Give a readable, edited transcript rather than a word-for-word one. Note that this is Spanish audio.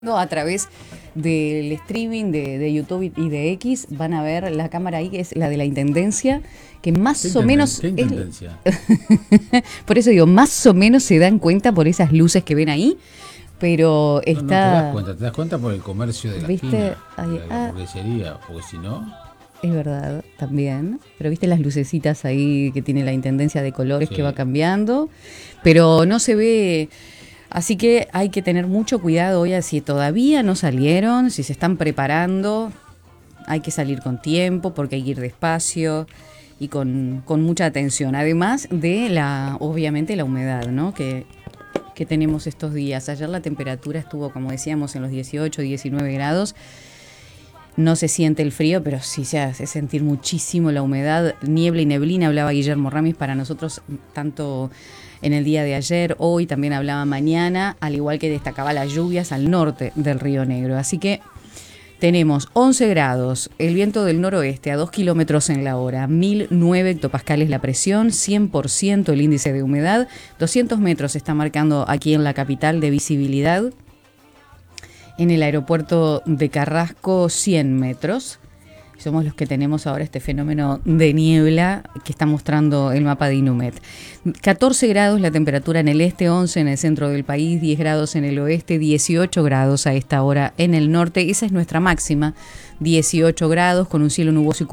No, a través del streaming de YouTube y de X van a ver la cámara ahí, que es la de la Intendencia, que más o menos... ¿Qué intendencia? Por eso digo, más o menos se dan cuenta por esas luces que ven ahí, pero No, está... no te das cuenta, te das cuenta por el comercio de la ¿Viste? esquina, Ahí, de la hamburguesería, porque si no... Es verdad, también. Pero viste las lucecitas ahí que tiene la Intendencia de colores Sí. que va cambiando, pero no se ve... Así que hay que tener mucho cuidado hoy, si todavía no salieron, si se están preparando, hay que salir con tiempo porque hay que ir despacio y con mucha atención. Además de obviamente la humedad, ¿no? que tenemos estos días. Ayer la temperatura estuvo, como decíamos, en los 18, 19 grados. No se siente el frío, pero sí se hace sentir muchísimo la humedad, niebla y neblina. Hablaba Guillermo Ramis para nosotros, tanto en el día de ayer, hoy también hablaba mañana, al igual que destacaba las lluvias al norte del Río Negro. Así que tenemos 11 grados, el viento del noroeste a 2 kilómetros en la hora, 1009 hectopascales la presión, 100% el índice de humedad, 200 metros se está marcando aquí en la capital de visibilidad. En el aeropuerto de Carrasco, 100 metros. Somos los que tenemos ahora este fenómeno de niebla que está mostrando el mapa de Inumet. 14 grados la temperatura en el este, 11 en el centro del país, 10 grados en el oeste, 18 grados a esta hora en el norte. Esa es nuestra máxima, 18 grados con un cielo nuboso y